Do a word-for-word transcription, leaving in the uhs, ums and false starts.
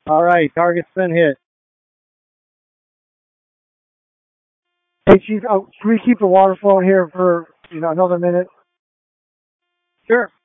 All right, target's been hit. Hey, Chief, oh, can we keep the water flowing here for, you know, another minute? Sure.